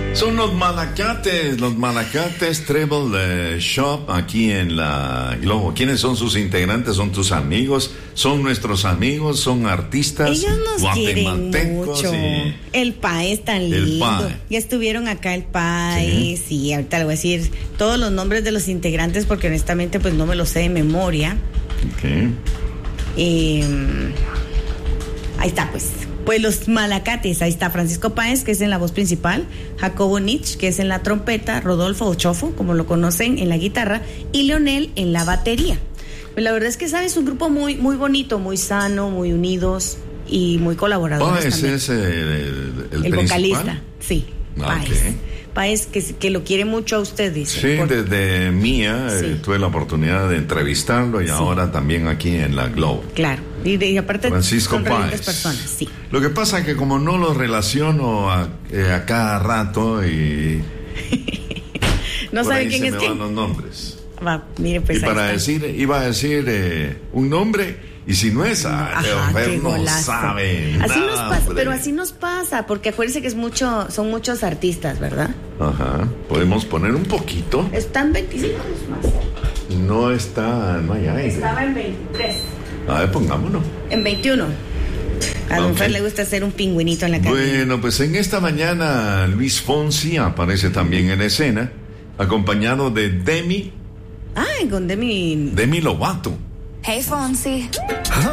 Son los Malacates Treble Shop aquí en la Globo. ¿Quiénes son sus integrantes? ¿Son tus amigos? ¿Son nuestros amigos? ¿Son artistas? Ellos nos quieren mucho. Y... El Pae es tan lindo. Ya estuvieron acá el Pae. Sí, ahorita le voy a decir todos los nombres de los integrantes porque honestamente pues no me los sé de memoria. Okay. Ahí está pues. Pues los Malacates, ahí está Francisco Páez, que es en la voz principal, Jacobo Nich, que es en la trompeta, Rodolfo o Chofo, como lo conocen, en la guitarra, y Leonel en la batería. Pues la verdad es que, ¿sabes? Un grupo muy, muy bonito, muy sano, muy unidos y muy colaboradores. Páez es el vocalista, sí, Páez. Okay. Páez, que lo quiere mucho a usted, dice. Sí, desde Mía tuve la oportunidad de entrevistarlo y ahora también aquí en la Globo. Claro, y aparte Francisco son Páez. Personas, sí. Lo que pasa es que como no los relaciono a cada rato y... no sabe quién es quién. Me van los nombres. Va, mire, pues y para decir, iba a decir un nombre... Y si no es, Leonel no sabe así nada, nos pasa, pero así nos pasa, porque acuérdense que son muchos artistas, ¿verdad? Ajá, podemos poner un poquito. Están 25 más. No hay aire. Estaba en 23. A ver, pongámonos. En 21. A don Fer le gusta hacer un pingüinito en la cara. Bueno, pues en esta mañana Luis Fonsi aparece también en escena, acompañado de Demi. Con Demi. Demi Lovato. Hey, Fonsi.